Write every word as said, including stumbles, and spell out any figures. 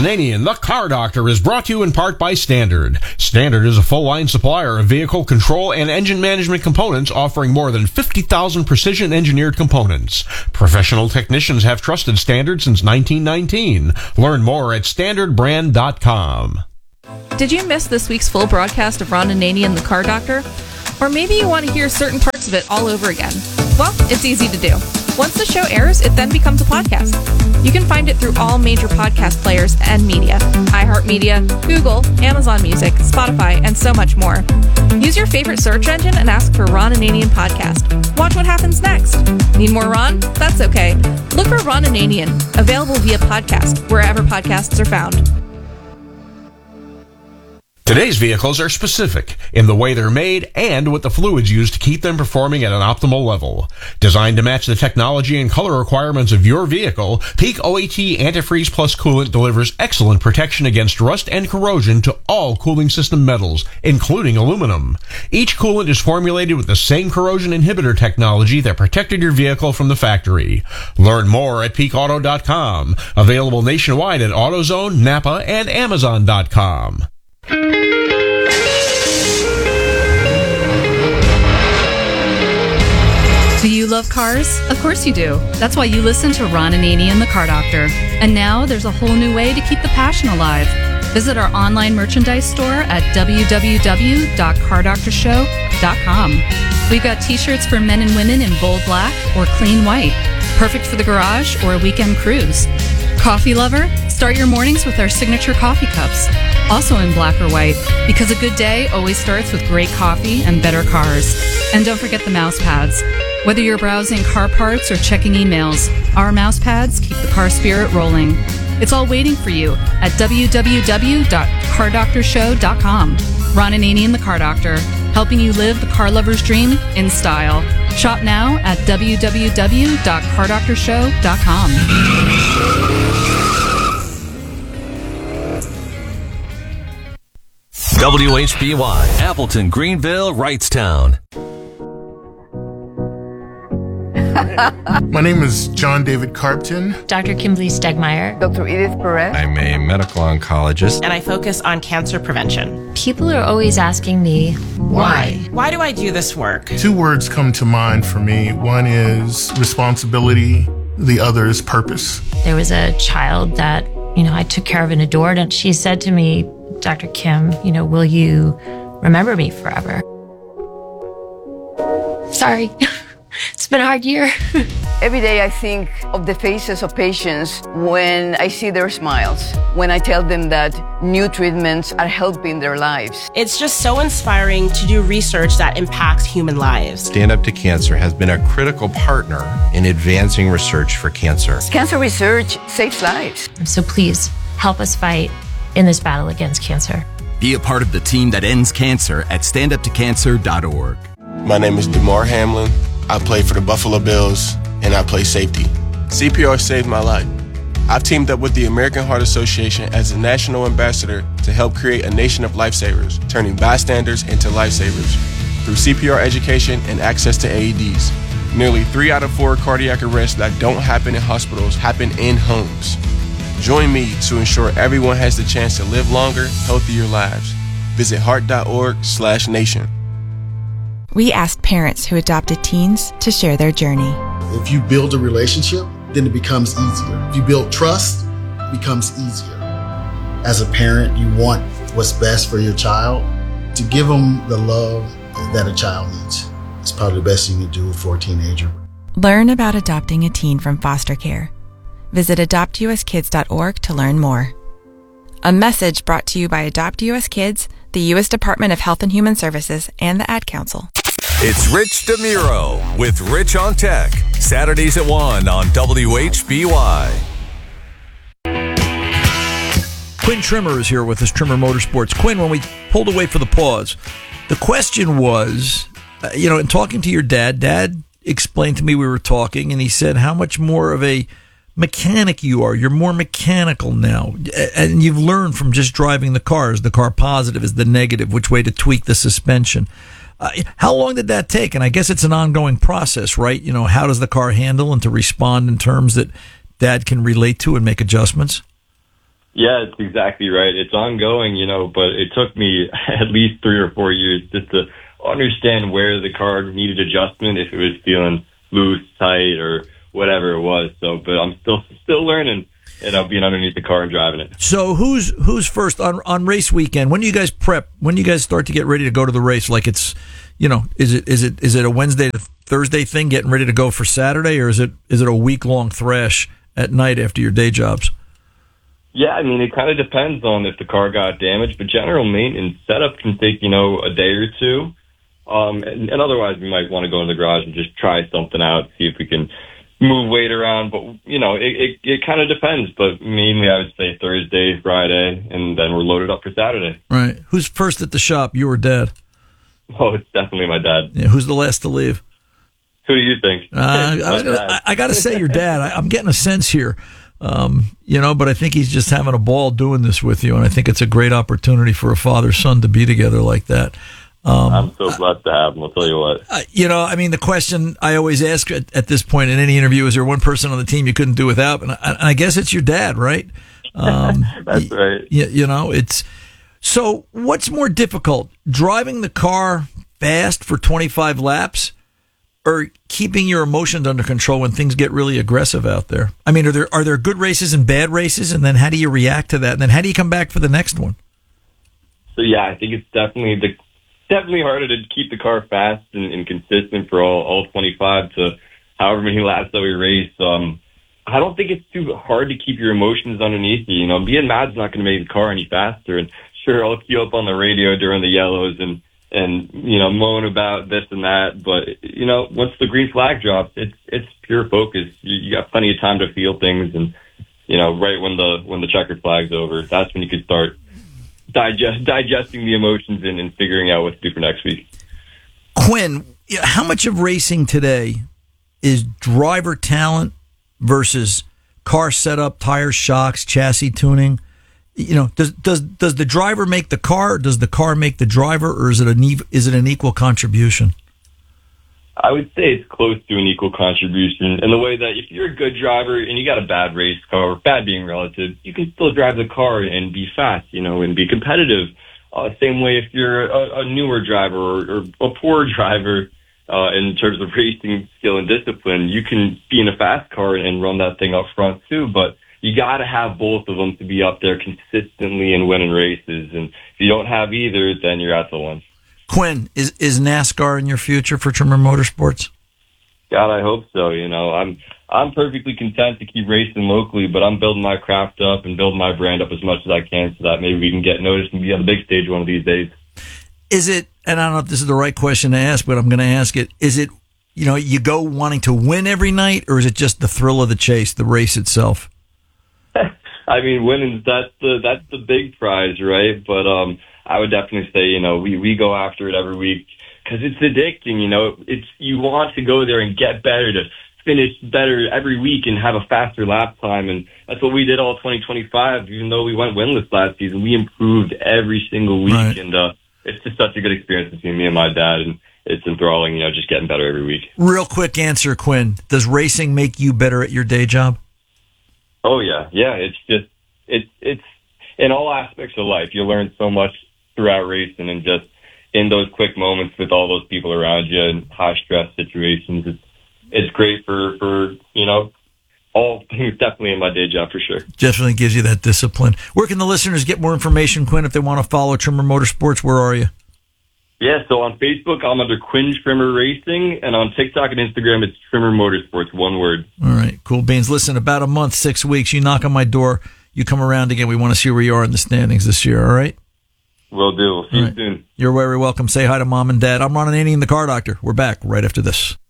Ananian, the Car Doctor, is brought to you in part by Standard. Standard is a full-line supplier of vehicle control and engine management components, offering more than fifty thousand precision-engineered components. Professional technicians have trusted Standard since nineteen nineteen. Learn more at standard brand dot com. Did you miss this week's full broadcast of Ron Ananian, the Car Doctor? Or maybe you want to hear certain parts of it all over again. Well, it's easy to do. Once the show airs, it then becomes a podcast. You can find it through all major podcast players and media: iHeartMedia, Google, Amazon Music, Spotify, and so much more. Use your favorite search engine and ask for Ron Ananian Podcast. Watch what happens next. Need more Ron? That's okay. Look for Ron Ananian, available via podcast, wherever podcasts are found. Today's vehicles are specific in the way they're made and with the fluids used to keep them performing at an optimal level. Designed to match the technology and color requirements of your vehicle, Peak O A T Antifreeze Plus Coolant delivers excellent protection against rust and corrosion to all cooling system metals, including aluminum. Each coolant is formulated with the same corrosion inhibitor technology that protected your vehicle from the factory. Learn more at peak auto dot com. Available nationwide at AutoZone, Napa, and Amazon dot com. Do you love cars? Of course you do. That's why you listen to Ron Ananian, the Car Doctor. And now there's a whole new way to keep the passion alive. Visit our online merchandise store at w w w dot car doctor show dot com. We've got t-shirts for men and women in bold black or clean white, perfect for the garage or a weekend cruise. Coffee lover? Start your mornings with our signature coffee cups, also in black or white, because a good day always starts with great coffee and better cars. And don't forget the mouse pads. Whether you're browsing car parts or checking emails, our mouse pads keep the car spirit rolling. It's all waiting for you at w w w dot car doctor show dot com. Ron Ananian, the Car Doctor, helping you live the car lover's dream in style. Shop now at w w w dot car doctor show dot com. W H B Y, Appleton, Greenville, Wrightstown. My name is John David Carpton. Doctor Kimberly Stegmeyer. Doctor Edith Perez. I'm a medical oncologist. And I focus on cancer prevention. People are always asking me, why? Why do I do this work? Two words come to mind for me. One is responsibility. The other is purpose. There was a child that, you know, I took care of and adored, and she said to me, Doctor Kim, you know, will you remember me forever? Sorry. It's been a hard year. Every day I think of the faces of patients when I see their smiles, when I tell them that new treatments are helping their lives. It's just so inspiring to do research that impacts human lives. Stand Up to Cancer has been a critical partner in advancing research for cancer. Cancer research saves lives. So please help us fight in this battle against cancer. Be a part of the team that ends cancer at stand up to cancer dot org. My name is DeMar Hamlin. I play for the Buffalo Bills, and I play safety. C P R saved my life. I've teamed up with the American Heart Association as a national ambassador to help create a nation of lifesavers, turning bystanders into lifesavers through C P R education and access to A E Ds. Nearly three out of four cardiac arrests that don't happen in hospitals happen in homes. Join me to ensure everyone has the chance to live longer, healthier lives. Visit heart dot org slash nation. We asked parents who adopted teens to share their journey. If you build a relationship, then it becomes easier. If you build trust, it becomes easier. As a parent, you want what's best for your child. To give them the love that a child needs. It's probably the best thing you can do for a teenager. Learn about adopting a teen from foster care. Visit adopt u s kids dot org to learn more. A message brought to you by Adopt U S Kids, the U S Department of Health and Human Services, and the Ad Council. It's Rich DeMuro with Rich on Tech, Saturdays at one on W H B Y. Quinn Trimmer is here with us, Trimmer Motorsports. Quinn, when we pulled away for the pause, the question was, uh, you know, in talking to your dad, Dad explained to me, we were talking, and he said how much more of a mechanic you are. You're more mechanical now, and you've learned from just driving the cars. The car positive is the negative, which way to tweak the suspension. Uh, how long did that take? And I guess it's an ongoing process, right? You know, how does the car handle and to respond in terms that Dad can relate to and make adjustments? Yeah, it's exactly right. It's ongoing, you know, but it took me at least three or four years just to understand where the car needed adjustment, if it was feeling loose, tight, or whatever it was. So, but I'm still still learning, you know, being underneath the car and driving it. So who's who's first on on race weekend? When do you guys prep? When do you guys start to get ready to go to the race? Like it's, you know, is it is it is it a Wednesday to Thursday thing, getting ready to go for Saturday, or is it is it a week long thrash at night after your day jobs? Yeah, I mean, it kind of depends on if the car got damaged, but general maintenance setup can take, you know, a day or two. Um, and, and otherwise, we might want to go in the garage and just try something out, see if we can move weight around. But, you know, it, it, it kind of depends. But mainly, I would say Thursday, Friday, and then we're loaded up for Saturday. Right. Who's first at the shop, you or Dad? Oh, it's definitely my dad. Yeah, who's the last to leave? Who do you think? Uh, I, I, I got to say your dad. I, I'm getting a sense here. Um, you know, but I think he's just having a ball doing this with you, and I think it's a great opportunity for a father-son to be together like that. Um, I'm so blessed to have him, I'll tell you what. Uh, you know, I mean, the question I always ask at, at this point in any interview, is there one person on the team you couldn't do without? And I, and I guess it's your dad, right? Um, That's right. You, you know, it's... So what's more difficult, driving the car fast for twenty-five laps or keeping your emotions under control when things get really aggressive out there? I mean, are there are there good races and bad races, and then how do you react to that? And then how do you come back for the next one? So, yeah, I think it's definitely the definitely harder to keep the car fast and, and consistent for all, all twenty-five to however many laps that we race. Um, I don't think it's too hard to keep your emotions underneath you. You know, being mad's not going to make the car any faster. And sure, I'll queue up on the radio during the yellows and, and, you know, moan about this and that. But, you know, once the green flag drops, it's, it's pure focus. You, you got plenty of time to feel things. And, you know, right when the, when the checkered flag's over, that's when you can start digest, digesting the emotions and, and figuring out what to do for next week. Quinn, how much of racing today is driver talent versus car setup, tire shocks, chassis tuning? You know, does does does the driver make the car, or does the car make the driver, or is it an is it an equal contribution? I would say it's close to an equal contribution in the way that if you're a good driver and you got a bad race car, bad being relative, you can still drive the car and be fast, you know, and be competitive. Uh, same way if you're a, a newer driver or, or a poor driver uh, in terms of racing skill and discipline, you can be in a fast car and run that thing up front too, but you got to have both of them to be up there consistently and winning races. And if you don't have either, then you're out to lunch. Quinn, is, is NASCAR in your future for Trimmer Motorsports? God, I hope so. You know, I'm I'm perfectly content to keep racing locally, but I'm building my craft up and building my brand up as much as I can so that maybe we can get noticed and be on the big stage one of these days. Is it, and I don't know if this is the right question to ask, but I'm going to ask it, is it, you know, you go wanting to win every night, or is it just the thrill of the chase, the race itself? I mean, winning, that's the, that's the big prize, right? But um, I would definitely say, you know, we, we go after it every week because it's addicting, you know. It's you want to go there and get better, to finish better every week and have a faster lap time. And that's what we did all twenty twenty-five. Even though we went winless last season, we improved every single week. Right. And uh, it's just such a good experience between me and my dad. And it's enthralling, you know, just getting better every week. Real quick answer, Quinn. Does racing make you better at your day job? Oh, yeah. Yeah, it's just, it's, it's in all aspects of life. You learn so much throughout racing and just in those quick moments with all those people around you in high stress situations. It's, it's great for, for, you know, all things definitely in my day job for sure. Definitely gives you that discipline. Where can the listeners get more information, Quinn, if they want to follow Trimmer Motorsports? Where are you? Yeah, so on Facebook, I'm under Quinn Trimmer Racing, and on TikTok and Instagram, it's Trimmer Motorsports, one word. All right, cool beans. Listen, about a month, six weeks, you knock on my door, you come around again. We want to see where you are in the standings this year, all right? Will do. We'll see you soon. You're very welcome. Say hi to Mom and Dad. I'm Ron Ananian, the Car Doctor. We're back right after this.